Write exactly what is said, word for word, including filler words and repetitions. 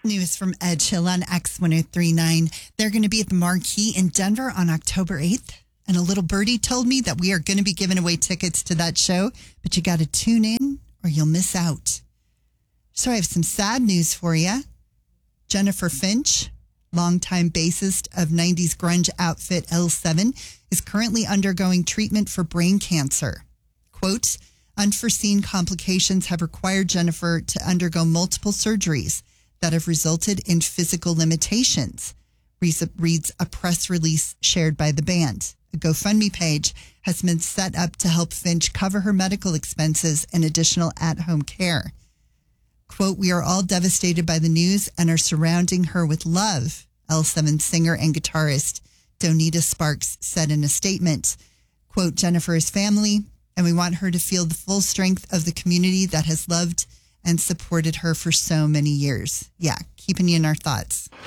News from Edge Hill on X one oh three point nine. They're going to be at the Marquee in Denver on October eighth. And a little birdie told me that we are going to be giving away tickets to that show, but you got to tune in or you'll miss out. So I have some sad news for you. Jennifer Finch, longtime bassist of nineties grunge outfit L seven, is currently undergoing treatment for brain cancer. Quote, unforeseen complications have required Jennifer to undergo multiple surgeries that have resulted in physical limitations, reads a press release shared by the band. A GoFundMe page has been set up to help Finch cover her medical expenses and additional at-home care. Quote, we are all devastated by the news and are surrounding her with love, L seven singer and guitarist Donita Sparks said in a statement. Quote, Jennifer is family, and we want her to feel the full strength of the community that has loved and supported her for so many years. Yeah, keeping you in our thoughts.